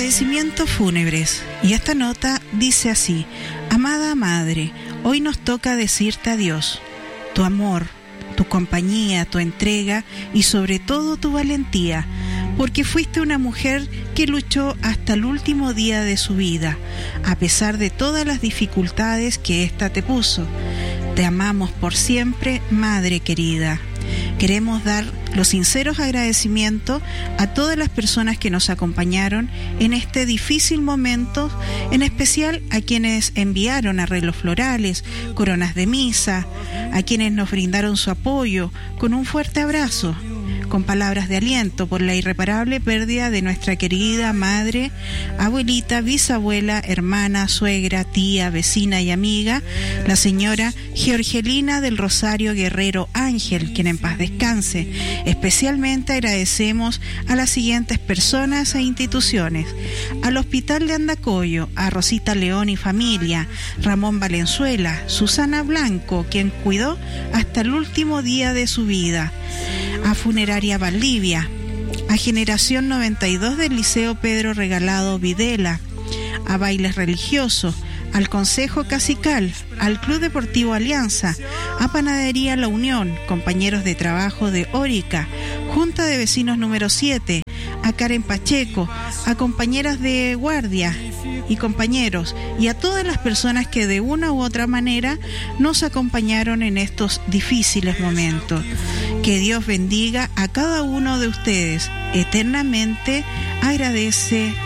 Agradecimientos fúnebres. Y esta nota dice así: amada madre, hoy nos toca decirte adiós. Tu amor, tu compañía, tu entrega y sobre todo tu valentía, porque fuiste una mujer que luchó hasta el último día de su vida, a pesar de todas las dificultades que ésta te puso. Te amamos por siempre, madre querida. Queremos dar los sinceros agradecimientos a todas las personas que nos acompañaron en este difícil momento, en especial a quienes enviaron arreglos florales, coronas de misa, a quienes nos brindaron su apoyo con un fuerte abrazo, con palabras de aliento por la irreparable pérdida de nuestra querida madre, abuelita, bisabuela, hermana, suegra, tía, vecina y amiga, la señora Georgelina del Rosario Guerrero Ángel, quien en paz descanse. Especialmente agradecemos a las siguientes personas e instituciones: al Hospital de Andacollo, a Rosita León y familia, Ramón Valenzuela, Susana Blanco, quien cuidó hasta el último día de su vida, a Funeraria Valdivia, a Generación 92 del Liceo Pedro Regalado Videla, a Bailes Religiosos, al Consejo Casical, al Club Deportivo Alianza, a Panadería La Unión, compañeros de trabajo de Órica, Junta de Vecinos número 7, a Karen Pacheco, a compañeras de guardia y compañeros, y a todas las personas que de una u otra manera nos acompañaron en estos difíciles momentos. Que Dios bendiga a cada uno de ustedes. Eternamente agradece